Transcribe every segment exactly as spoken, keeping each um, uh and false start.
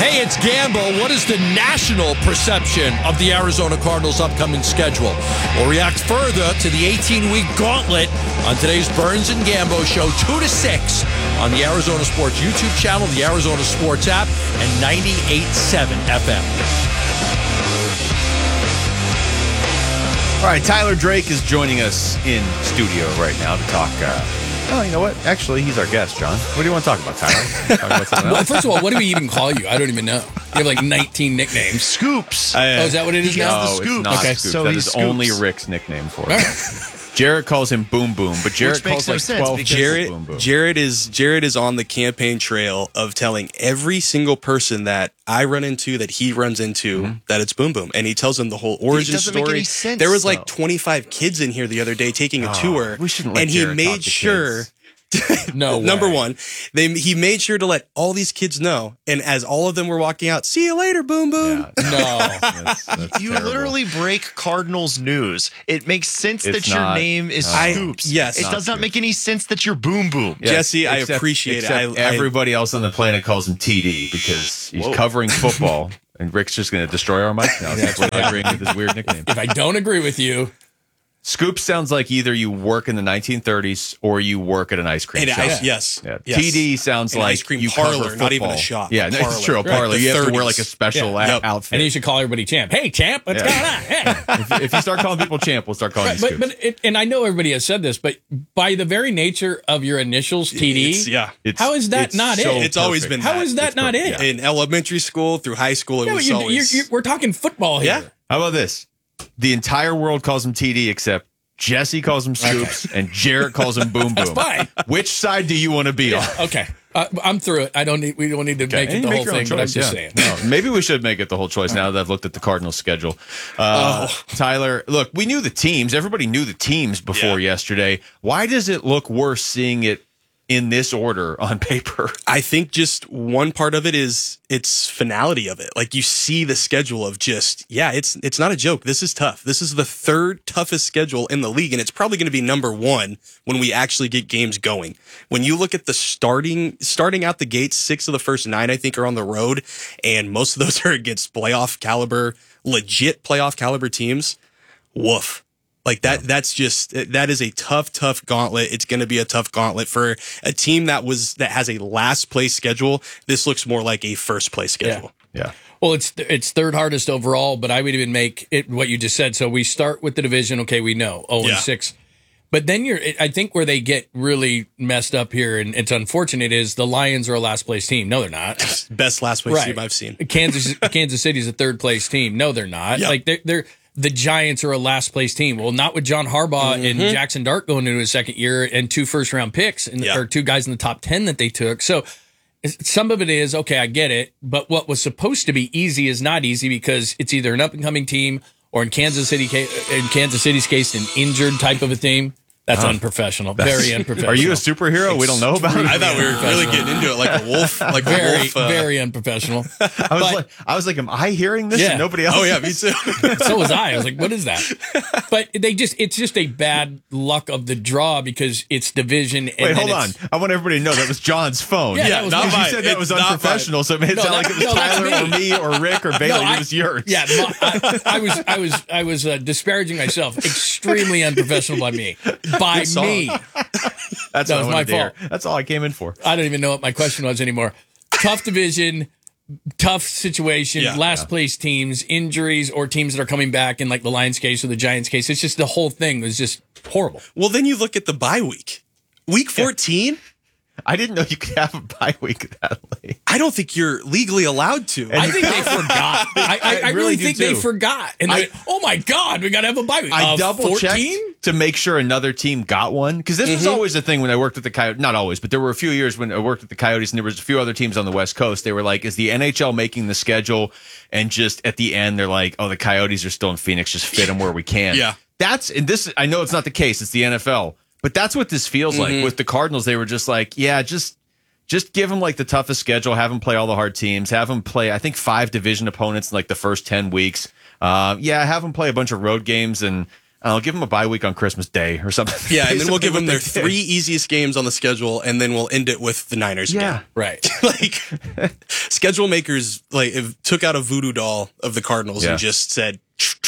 Hey, it's Gambo. What is the national perception of the Arizona Cardinals' upcoming schedule? We'll react further to the eighteen-week gauntlet on today's Burns and Gambo show, two to six on the Arizona Sports YouTube channel, the Arizona Sports app, and ninety-eight point seven F M. All right, Tyler Drake is joining us in studio right now to talk. Uh, oh, you know what? Actually, he's our guest, John. What do you want to talk about, Tyler? Talk about something Well, else? first of all, what do we even call you? I don't even know. You have like nineteen nicknames. Scoops. Oh, is that what it is He now? has No, the it's Scoops. not Okay. Scoops. So that he's is Scoops. only Rick's nickname for it. All right. Jarrett calls him Boom Boom, but Jarrett Which makes calls no like sense twelve because- people Jared, Boom Boom. Jared is Jared is on the campaign trail of telling every single person that I run into, that he runs into, Mm-hmm. that it's Boom Boom, and he tells them the whole origin doesn't make story. any sense, there was like though. twenty-five kids in here the other day taking a tour, we shouldn't let and he Jared talk made to sure. kids. No way. Number one, they he made sure to let all these kids know, and as all of them were walking out, see you later, Boom Boom. Yeah, No. that's, that's You terrible. literally break Cardinals news. It makes sense It's that your not. name is No. Scoops. I- yes. It Not does not Scoops. make any sense that you're Boom Boom. Yeah, Jesse, I except- appreciate it. except I- I- everybody else on the planet calls him T D because he's Whoa. covering football, and Rick's just going to destroy our mic now. That's what agreeing with his weird nickname. If I don't agree with you, Scoop sounds like either you work in the nineteen thirties or you work at an ice cream And shop. ice, yes, Yeah. yes. T D sounds An like ice cream you parlor, cover not even a football. shop. Yeah, A that's parlor. true. A Right, parlor. the You have to wear like a thirties. special Yeah. a- Yep. outfit. and you should call everybody champ. Hey, champ, what's Yeah. going on? Hey. if, if you start calling people champ, we'll start calling Right, you but Scoops. but it, and I know everybody has said this, but by the very nature of your initials, T D, It's- yeah. It's- how is that it's not so it? It's always perfect. been How that. is that It's not perfect. it? In elementary school through high school, it Yeah, was you, always. you, you, we're talking football here. Yeah. How about this? The entire world calls him T D except Jesse calls him Scoops and Jarrett calls him Boom Boom. fine. Which side do you want to be on? Okay, uh, I'm through it. I don't need. We don't need to make And it you the make whole your own thing. But I'm choice, just yeah. saying. No, maybe we should make it the whole choice now that I've looked at the Cardinals schedule. Uh, Oh. Tyler, look, we knew the teams. Everybody knew the teams before Yeah. yesterday. Why does it look worse seeing it in this order on paper? I think just one part of it is its finality of it. Like you see the schedule of just, yeah, it's it's not a joke. This is tough. This is the third toughest schedule in the league, and it's probably going to be number one when we actually get games going. When you look at the starting starting out the gates, six of the first nine, I think, are on the road, and most of those are against playoff caliber, legit playoff caliber teams. Woof. Like that, that's just, that is a tough, tough gauntlet. It's going to be a tough gauntlet for a team that was, that has a last place schedule. This looks more like a first place schedule. Yeah. Well, it's it's third hardest overall, but I would even make it what you just said. So we start with the division. Okay, we know oh Yeah. and six, but then you're. I think where they get really messed up here, and it's unfortunate, is the Lions are a last place team. No, they're not. Best last place team I've seen. Kansas Kansas City's a third place team. No, they're not. Yeah. Like they're they're. The Giants are a last place team. Well, not with John Harbaugh and Jackson Dart going into his second year and two first round picks and Yeah. or two guys in the top ten that they took. So some of it is, okay, I get it. But what was supposed to be easy is not easy because it's either an up and coming team or in Kansas City, in Kansas City's case, an injured type of a team. That's unprofessional. Very unprofessional. Are you a superhero we don't know about? I thought we were really getting into it like a wolf, like a very, wolf. uh, very unprofessional. I was But- like, I was like, am I hearing this Yeah. and nobody else? Oh yeah, me too. So was I. I was like, what is that? But they just, it's just a bad luck of the draw because it's division. And Wait, then hold on. it's- I want everybody to know that was John's phone. Yeah, that was not mine. You said that It's was not unprofessional, so it made it No, sound that- like it was no, that's Tyler or me. me or Rick or Bailey. No, I- it was yours. Yeah, my, I, I was, I was, I was uh, disparaging myself. Extremely unprofessional by me. By song. me. That's that what was I my wanted to hear. fault. That's all I came in for. I don't even know what my question was anymore. Tough division, tough situation, Yeah. last place teams, injuries, or teams that are coming back in like the Lions case or the Giants case. It's just the whole thing was just horrible. Well, then you look at the bye week, week fourteen. I didn't know you could have a bye week that late. I don't think you're legally allowed to. I think they forgot. I, I, I I really really do think they too. forgot. And I- they, oh my God, we got to have a bye week. I Uh, double checked fourteen? to make sure another team got one because this was always a thing when I worked at the Coyotes. Not always, but there were a few years when I worked at the Coyotes and there was a few other teams on the West Coast. They were like, "Is the N H L making the schedule?" And just at the end, they're like, "Oh, the Coyotes are still in Phoenix. Just fit them where we can." Yeah. that's and this. I know it's not the case. It's the N F L, but that's what this feels like with the Cardinals. They were just like, "Yeah, just." Just give them like the toughest schedule, have them play all the hard teams, have them play, I think, five division opponents in like the first ten weeks. Uh, yeah, have them play a bunch of road games and I'll give them a bye week on Christmas Day or something. Yeah, and then we'll give them their What they three easiest games on the schedule, and then we'll end it with the Niners Yeah. game. Right. Like, schedule makers like if, took out a voodoo doll of the Cardinals Yeah. and just said,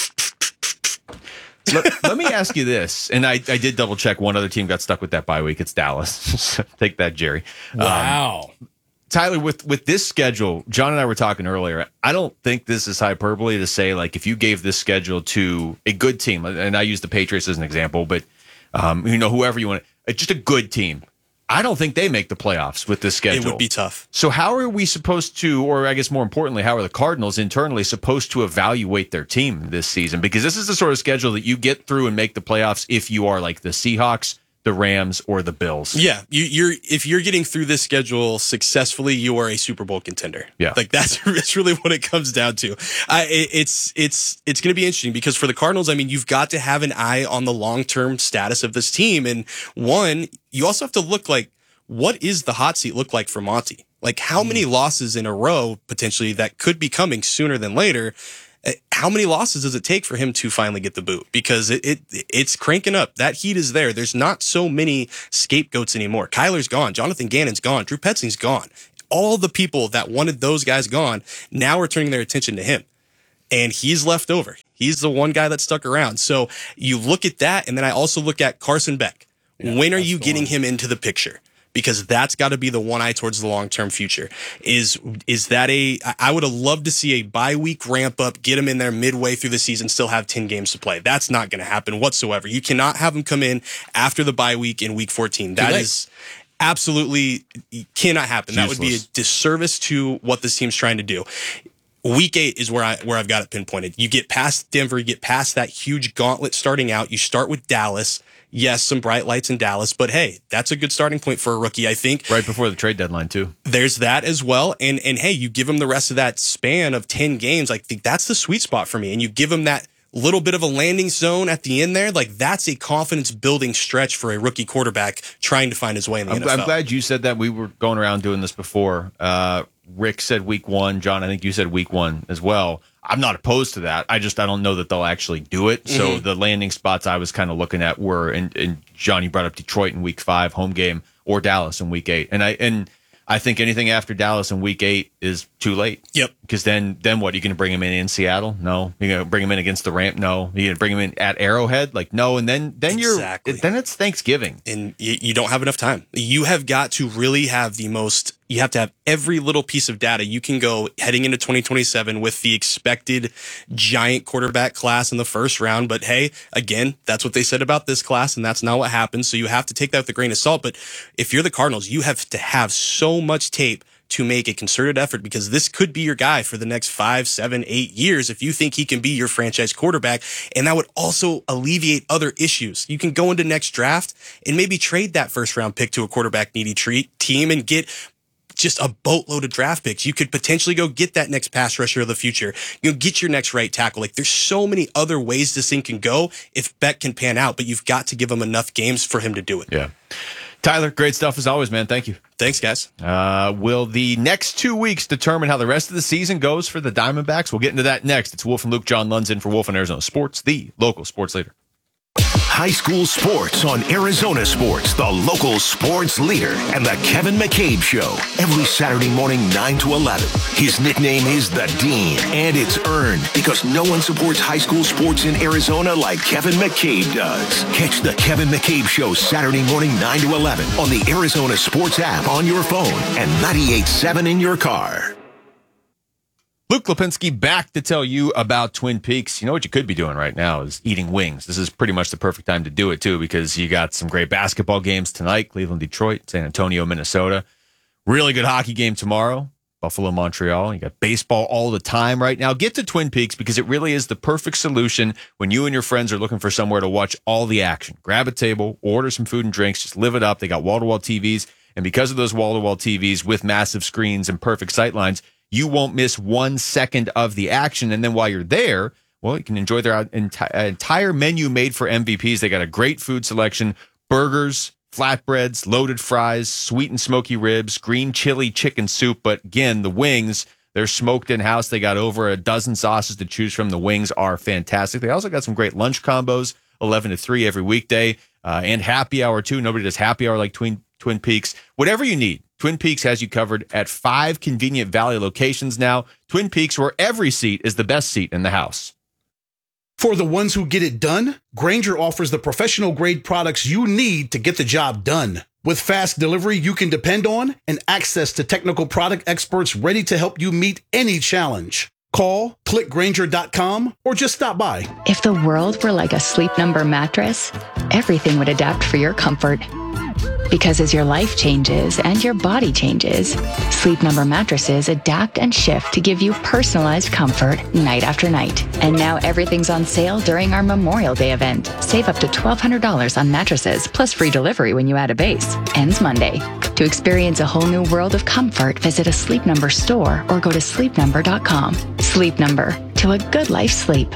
let, let me ask you this, and I, I did double check. One other team got stuck with that bye week. It's Dallas. Take that, Jerry. Wow. Um, Tyler, with with this schedule, John and I were talking earlier. I don't think this is hyperbole to say, like, if you gave this schedule to a good team, and I use the Patriots as an example, but um, you know, whoever you want, just a good team. I don't think they make the playoffs with this schedule. it would be tough. So how are we supposed to, or I guess more importantly, how are the Cardinals internally supposed to evaluate their team this season? Because this is the sort of schedule that you get through and make the playoffs if you are like the Seahawks, the Rams, or the Bills. Yeah, you, you're if you're getting through this schedule successfully, you are a Super Bowl contender. Yeah. like that's that's really what it comes down to. I, it, it's it's it's going to be interesting because for the Cardinals, I mean, you've got to have an eye on the long term status of this team, and one, you also have to look like what is the hot seat look like for Monty? Like how many losses in a row potentially that could be coming sooner than later? How many losses does it take for him to finally get the boot? Because it, it it's cranking up. That heat is there. There's not so many scapegoats anymore. Kyler's gone. Jonathan Gannon's gone. Drew Petzing's gone. All the people that wanted those guys gone now are turning their attention to him. And he's left over. He's the one guy that stuck around. So you look at that, and then I also look at Carson Beck. Yeah, when are that's you the getting one. him into the picture? Because that's got to be the one eye towards the long-term future. Is is that a? I would have loved to see a bye week ramp up, get him in there midway through the season, still have ten games to play. That's not going to happen whatsoever. You cannot have him come in after the bye week in week fourteen. That late. is absolutely cannot happen. That would be a Useless. disservice to what this team's trying to do. Week eight is where I where I've got it pinpointed. You get past Denver, you get past that huge gauntlet starting out. You start with Dallas. Yes, some bright lights in Dallas, but hey, that's a good starting point for a rookie, I think. Right before the trade deadline, too. There's that as well. And and hey, you give him the rest of that span of ten games. I think that's the sweet spot for me. And you give him that little bit of a landing zone at the end there. Like that's a confidence building stretch for a rookie quarterback trying to find his way in the I'm, N F L. I'm glad you said that. We were going around doing this before. Uh, Rick said week one. John, I think you said week one as well. I'm not opposed to that. I just I don't know that they'll actually do it. So Mm-hmm. the landing spots I was kind of looking at were, and, and Johnny brought up Detroit in week five, home game, or Dallas in week eight. And I and I think anything after Dallas in week eight is too late. Yep. Because then then what? You're going to bring him in in Seattle? No. You're going to bring him in against the Ramp? No. You're going to bring him in at Arrowhead? Like no. And then then Exactly. you're then it's Thanksgiving. and you, you don't have enough time. You have got to really have the most, you have to have every little piece of data. You can go heading into twenty twenty-seven with the expected giant quarterback class in the first round. But hey, again, that's what they said about this class, and that's not what happened. So you have to take that with a grain of salt. But if you're the Cardinals, you have to have so much tape to make a concerted effort because this could be your guy for the next five, seven, eight years if you think he can be your franchise quarterback. And that would also alleviate other issues. You can go into next draft and maybe trade that first round pick to a quarterback needy treat team and get just a boatload of draft picks. You could potentially go get that next pass rusher of the future. You know, get your next right tackle. Like there's so many other ways this thing can go if Beck can pan out, but you've got to give him enough games for him to do it. Yeah. Tyler, great stuff as always, man. Thank you. Thanks, guys. Uh, will the next two weeks determine how the rest of the season goes for the Diamondbacks? We'll get into that next. It's Wolf and Luke, John Lund's in for Wolf and Arizona Sports, the local sports leader. High school sports on Arizona Sports, the local sports leader, and the Kevin McCabe Show. Every Saturday morning, nine to eleven. His nickname is The Dean, and it's earned because no one supports high school sports in Arizona like Kevin McCabe does. Catch the Kevin McCabe Show Saturday morning, nine to eleven on the Arizona Sports app on your phone and ninety-eight point seven in your car. Luke Lipinski back to tell you about Twin Peaks. You know what you could be doing right now is eating wings. This is pretty much the perfect time to do it, too, because you got some great basketball games tonight, Cleveland, Detroit, San Antonio, Minnesota. Really good hockey game tomorrow, Buffalo, Montreal. You got baseball all the time right now. Get to Twin Peaks because it really is the perfect solution when you and your friends are looking for somewhere to watch all the action. Grab a table, order some food and drinks, just live it up. They got wall-to-wall T Vs, and because of those wall-to-wall T Vs with massive screens and perfect sight lines, you won't miss one second of the action. And then while you're there, well, you can enjoy their enti- entire menu made for M V Ps. They got a great food selection, burgers, flatbreads, loaded fries, sweet and smoky ribs, green chili chicken soup. But again, the wings, they're smoked in-house. They got over a dozen sauces to choose from. The wings are fantastic. They also got some great lunch combos, eleven to three every weekday, uh, and happy hour too. Nobody does happy hour like Twin, Twin Peaks. Whatever you need, Twin Peaks has you covered at five convenient Valley locations now. Twin Peaks, where every seat is the best seat in the house. For the ones who get it done, Grainger offers the professional grade products you need to get the job done. With fast delivery you can depend on and access to technical product experts ready to help you meet any challenge. Call, click Grainger dot com, or just stop by. If the world were like a Sleep Number mattress, everything would adapt for your comfort. Because as your life changes and your body changes, Sleep Number mattresses adapt and shift to give you personalized comfort night after night. And now everything's on sale during our Memorial Day event. Save up to twelve hundred dollars on mattresses, plus free delivery when you add a base. Ends Monday. To experience a whole new world of comfort, visit a Sleep Number store or go to sleep number dot com. Sleep Number, to a good life sleep.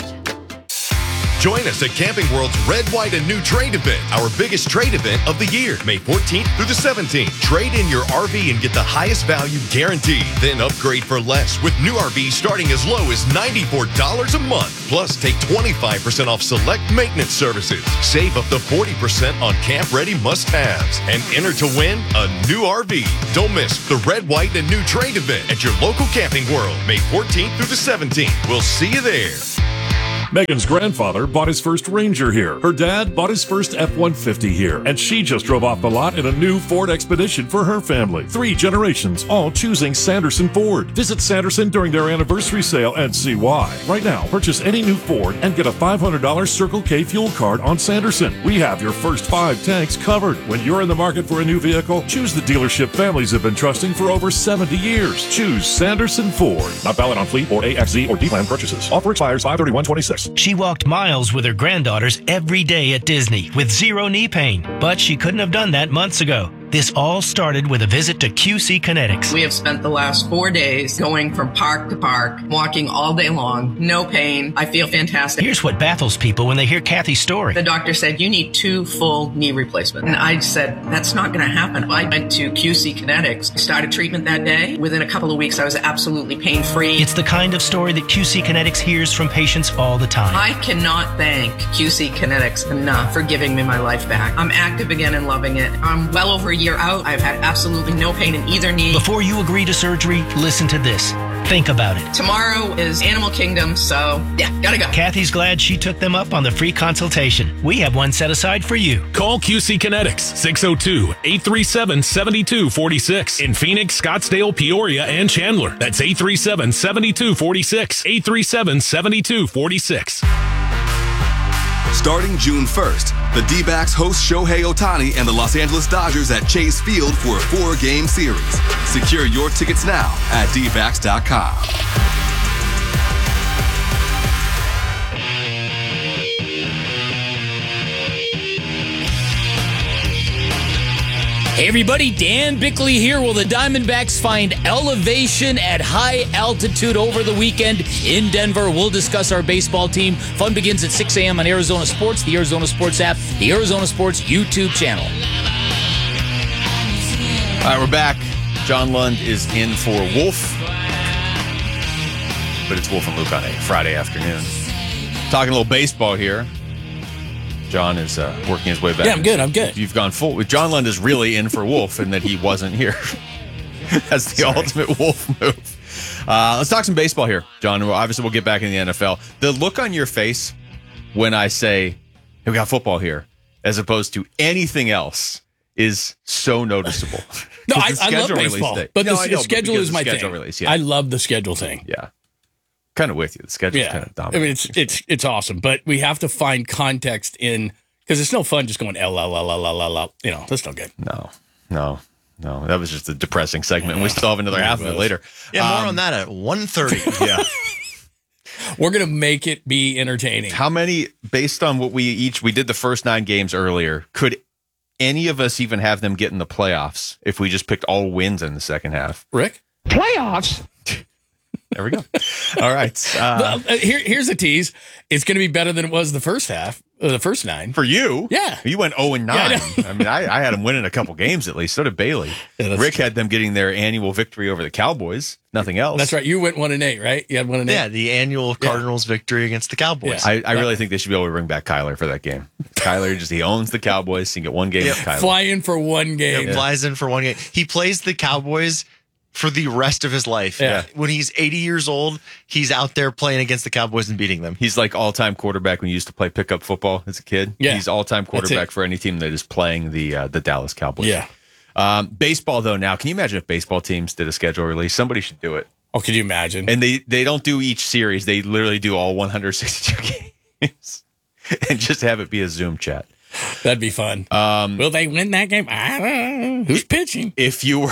Join us at Camping World's Red, White, and New Trade event, our biggest trade event of the year, May fourteenth through the seventeenth. Trade in your R V and get the highest value guaranteed. Then upgrade for less with new R Vs starting as low as ninety-four dollars a month. Plus, take twenty-five percent off select maintenance services. Save up to forty percent on camp-ready must-haves. And enter to win a new R V. Don't miss the Red, White, and New Trade event at your local Camping World, May fourteenth through the seventeenth. We'll see you there. Megan's grandfather bought his first Ranger here. Her dad bought his first F one fifty here. And she just drove off the lot in a new Ford Expedition for her family. Three generations, all choosing Sanderson Ford. Visit Sanderson during their anniversary sale and see why. Right now, purchase any new Ford and get a five hundred dollars Circle K fuel card on Sanderson. We have your first five tanks covered. When you're in the market for a new vehicle, choose the dealership families have been trusting for over seventy years. Choose Sanderson Ford. Not valid on fleet or A X Z or D-Plan purchases. Offer expires five thirty-one twenty-six. She walked miles with her granddaughters every day at Disney with zero knee pain, but she couldn't have done that months ago. This all started with a visit to Q C Kinetics. We have spent the last four days going from park to park, walking all day long, no pain. I feel fantastic. Here's what baffles people when they hear Kathy's story. The doctor said, you need two full knee replacements. And I said, that's not going to happen. I went to Q C Kinetics, started treatment that day. Within a couple of weeks, I was absolutely pain-free. It's the kind of story that Q C Kinetics hears from patients all the time. I cannot thank Q C Kinetics enough for giving me my life back. I'm active again and loving it. I'm well over a year out. I've had absolutely no pain in either knee. Before you agree to surgery, listen to this. Think about it. Tomorrow is Animal Kingdom, so yeah, gotta go. Kathy's glad she took them up on the free consultation. We have one set aside for you. Call Q C Kinetics, six oh two, eight three seven, seven two four six. In Phoenix, Scottsdale, Peoria, and Chandler. That's eight three seven, seven two four six. eight three seven, seven two four six. Starting June first, the D-backs host Shohei Ohtani and the Los Angeles Dodgers at Chase Field for a four-game series. Secure your tickets now at D backs dot com. Hey everybody, Dan Bickley here. Will the Diamondbacks find elevation at high altitude over the weekend in Denver? We'll discuss our baseball team. Fun begins at six a.m. on Arizona Sports, the Arizona Sports app, the Arizona Sports YouTube channel. All right, we're back. John Lund is in for Wolf. But it's Wolf and Luke on a Friday afternoon. Talking a little baseball here. John is uh, working his way back. Yeah, I'm good. I'm good. You've gone full. John Lund is really in for Wolf in that he wasn't here. That's the Sorry. ultimate Wolf move. Uh, let's talk some baseball here, John. Obviously, we'll get back in the N F L. The look on your face when I say, hey, we got football here, as opposed to anything else, is so noticeable. No, I, I love baseball, day. but no, the, know, the schedule is my thing. Release, yeah. I love the schedule thing. Yeah. Kind of with you. The schedule's yeah. kind of dominant. I mean, it's it's it's awesome, but we have to find context in because it's no fun just going L L L L L L L. You know, that's no good. No, no, no. That was just a depressing segment. Yeah. We still have another yeah, half of it later. Yeah, more um, on that at one thirty. Yeah, we're gonna make it be entertaining. How many, based on what we each we did the first nine games earlier, could any of us even have them get in the playoffs if we just picked all wins in the second half? Rick, playoffs. There we go. All right. Uh, well, here, here's a tease. It's going to be better than it was the first half Uh, the first nine. For you? Yeah. You went oh and nine. Yeah, I, I mean, I, I had them winning a couple games at least. So did Bailey. Yeah, Rick had them getting their annual victory over the Cowboys. Nothing else. That's right. You went one and eight, right? You had one and eight. Yeah, the annual Cardinals yeah. victory against the Cowboys. Yeah. I, I really think they should be able to bring back Kyler for that game. Kyler just he owns the Cowboys. So you can get one game yep. with Kyler. Fly in for one game. He yeah. flies in for one game. He plays the Cowboys for the rest of his life. Yeah. When he's eighty years old, he's out there playing against the Cowboys and beating them. He's like all-time quarterback when you used to play pickup football as a kid. Yeah. He's all-time quarterback for any team that is playing the uh, the Dallas Cowboys. Yeah. Um, baseball, though, now, can you imagine if baseball teams did a schedule release? Somebody should do it. Oh, could you imagine? And they, they don't do each series. They literally do all one hundred sixty-two games and just have it be a Zoom chat. That'd be fun. Um, Will they win that game? I don't know. Who's pitching? If you were...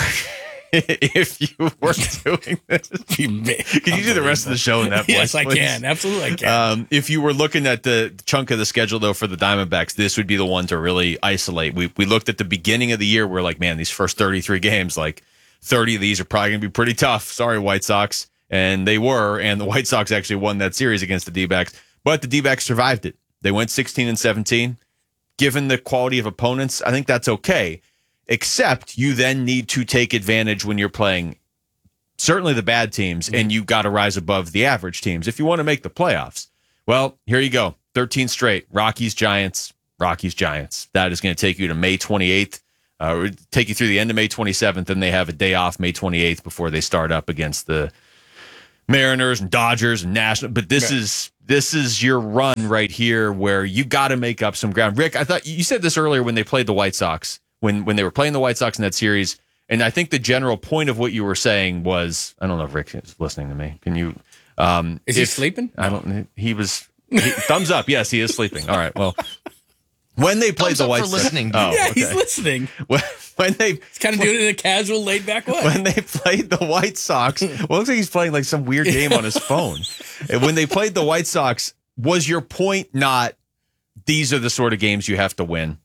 if you were doing this, can you do the rest of the show in that voice? Yes, I please? can. Absolutely, I can. Um, if you were looking at the chunk of the schedule, though, for the Diamondbacks, this would be the one to really isolate. We we looked at the beginning of the year. We're like, man, these first thirty-three games, like thirty of these are probably going to be pretty tough. Sorry, White Sox. And they were, and the White Sox actually won that series against the D-backs. But the D-backs survived it. They went sixteen and seventeen. Given the quality of opponents, I think that's okay. Except you then need to take advantage when you're playing certainly the bad teams, and you got to rise above the average teams if you want to make the playoffs. Well, here you go. thirteen straight. Rockies, Giants, Rockies, Giants. That is going to take you to May twenty-eighth, uh, take you through the end of May twenty-seventh, and they have a day off May twenty-eighth before they start up against the Mariners and Dodgers and National. But this right. is this is your run right here where you got to make up some ground. Rick, I thought you said this earlier when they played the White Sox. When when they were playing the White Sox in that series, and I think the general point of what you were saying was, I don't know if Rick is listening to me. Can you? Um, is if, he sleeping? I don't. He was. He, thumbs up. Yes, he is sleeping. All right. Well, when they played thumbs the up White for Sox, listening. Oh, yeah, okay. he's listening. When, when they he's kind of doing it in a casual, laid back way. When they played the White Sox, well, it looks like he's playing like some weird game on his phone. And when they played the White Sox, was your point not these are the sort of games you have to win?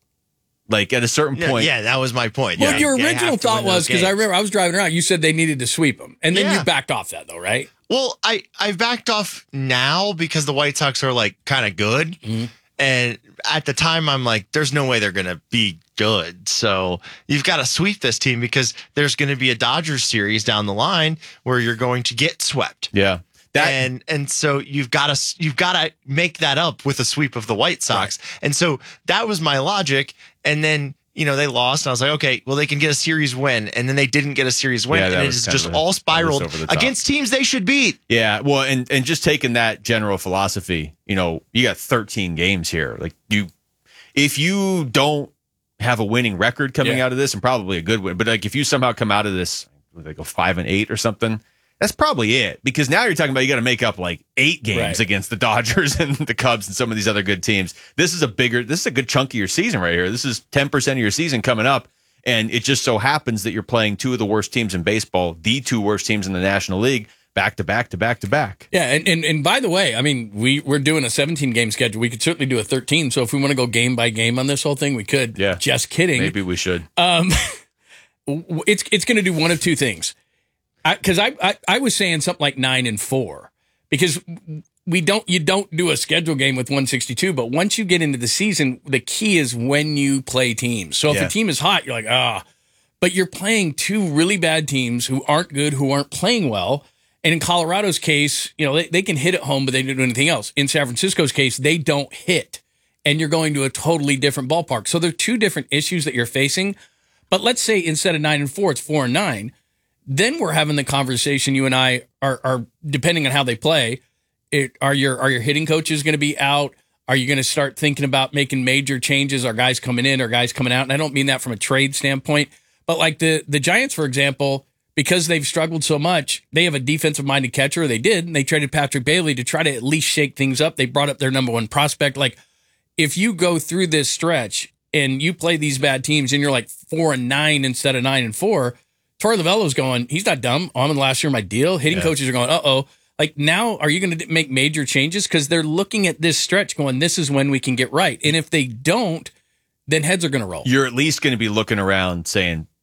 Like at a certain point. Yeah, yeah, that was my point. Well, yeah, your you original thought was, because I remember I was driving around, you said they needed to sweep them. And then yeah. you backed off that, though, right? Well, I, I backed off now because the White Sox are like kind of good. Mm-hmm. And at the time, I'm like, there's no way they're going to be good. So you've got to sweep this team because there's going to be a Dodgers series down the line where you're going to get swept. Yeah. That, and and so you've got to you've got to make that up with a sweep of the White Sox. Right. And so that was my logic. And then, you know, they lost. And I was like, okay, well, they can get a series win. And then they didn't get a series win. Yeah, and it's just of, all spiraled against teams they should beat. Yeah. Well, and, and just taking that general philosophy, you know, you got thirteen games here. Like you, if you don't have a winning record coming yeah. out of this, and probably a good win, but like if you somehow come out of this, like go five and eight or something, that's probably it, because now you're talking about you got to make up like eight games right. against the Dodgers and the Cubs and some of these other good teams. This is a bigger, this is a good chunk of your season right here. This is ten percent of your season coming up, and it just so happens that you're playing two of the worst teams in baseball, the two worst teams in the National League, back to back to back to back. Yeah, and and, and by the way, I mean, we, we're doing a seventeen game schedule. We could certainly do a thirteen, so if we want to go game by game on this whole thing, we could. Yeah. Just kidding. Maybe we should. Um, it's it's going to do one of two things. Because I, I, I, I was saying something like nine and four, because we don't you don't do a schedule game with one sixty-two, but once you get into the season, the key is when you play teams. So if yeah. a team is hot, you're like, ah, but you're playing two really bad teams who aren't good, who aren't playing well. And in Colorado's case, you know, they, they can hit at home, but they don't do anything else. In San Francisco's case, they don't hit, and you're going to a totally different ballpark. So there are two different issues that you're facing. But let's say instead of nine and four, it's four and nine. Then we're having the conversation. You and I are, are depending on how they play. It, are your are your hitting coaches going to be out? Are you going to start thinking about making major changes? Are guys coming in? Are guys coming out? And I don't mean that from a trade standpoint, but like the the Giants, for example, because they've struggled so much, they have a defensive minded catcher. They did, and they traded Patrick Bailey to try to at least shake things up. They brought up their number one prospect. Like, if you go through this stretch and you play these bad teams and you're like four and nine instead of nine and four. Torey Lovullo's going, he's not dumb. I'm in the last year of my deal. Hitting yeah. coaches are going, uh-oh. Like, now, are you going to make major changes? Because they're looking at this stretch going, this is when we can get right. And if they don't, then heads are going to roll. You're at least going to be looking around saying,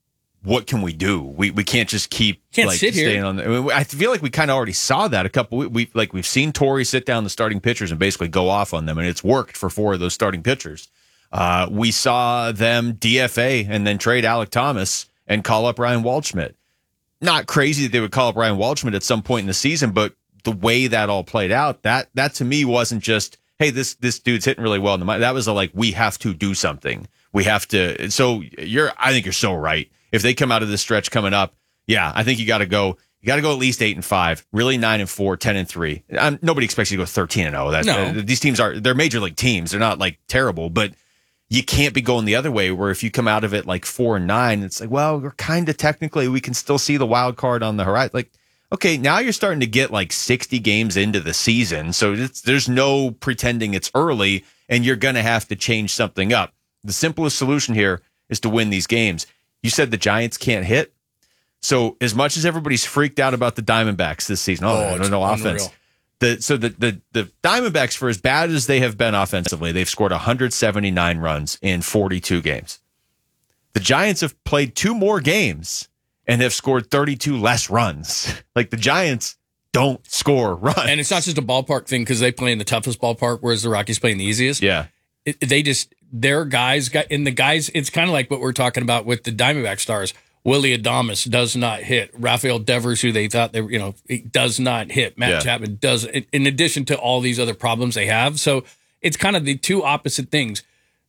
what can we do? We we can't just keep Can't like sit here. staying on. The, I, mean, I feel like we kind of already saw that a couple. We, we like we've seen Torrey sit down the starting pitchers and basically go off on them, and it's worked for four of those starting pitchers. Uh, we saw them D F A and then trade Alec Thomas and call up Ryan Waldschmidt. Not crazy that they would call up Ryan Waldschmidt at some point in the season, but the way that all played out, that that to me wasn't just, hey, this this dude's hitting really well in the mind. That was a, like, we have to do something. We have to. So you're, I think you're so right. If they come out of this stretch coming up, yeah, I think you got to go. You got to go at least eight and five. Really nine and four, ten and three. Um, nobody expects you to go thirteen and zero. That No. uh, these teams are they're major league teams. They're not like terrible, but you can't be going the other way. Where if you come out of it like four and nine, it's like, well, we're kind of technically we can still see the wild card on the horizon. Like, okay, now you're starting to get like sixty games into the season, so it's, there's no pretending it's early, and you're going to have to change something up. The simplest solution here is to win these games. You said the Giants can't hit. So as much as everybody's freaked out about the Diamondbacks this season, oh, Oh, no, it's no offense. unreal. The, so the, the, the Diamondbacks, for as bad as they have been offensively, they've scored one hundred seventy-nine runs in forty-two games. The Giants have played two more games and have scored thirty-two less runs. Like, the Giants don't score runs. And it's not just a ballpark thing because they play in the toughest ballpark, whereas the Rockies play in the easiest. Yeah. It, they just, their guys, got, and the guys, it's kind of like what we're talking about with the Diamondback stars. Willie Adames does not hit. Rafael Devers, who they thought they were, you know, he does not hit. Matt Yeah. Chapman does, in, in addition to all these other problems they have. So it's kind of the two opposite things.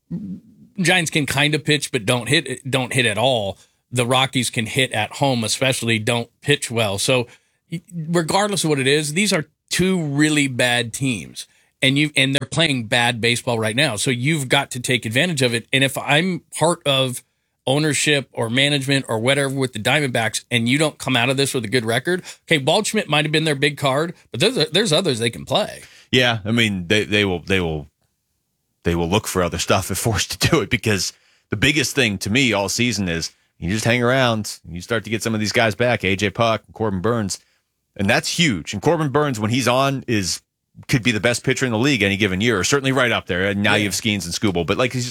Giants can kind of pitch, but don't hit, don't hit at all. The Rockies can hit at home, especially don't pitch well. So regardless of what it is, these are two really bad teams. And you and they're playing bad baseball right now. So you've got to take advantage of it. And if I'm part of ownership or management or whatever with the Diamondbacks, and you don't come out of this with a good record, okay, Waldschmidt might have been their big card, but there's there's others they can play. Yeah, I mean, they, they will they will they will look for other stuff if forced to do it, because the biggest thing to me all season is you just hang around and you start to get some of these guys back, A J Puck and Corbin Burns, and that's huge. And Corbin Burns, when he's on, is could be the best pitcher in the league any given year, or certainly right up there. And now Yeah. you have Skeens and Skubal, but like he's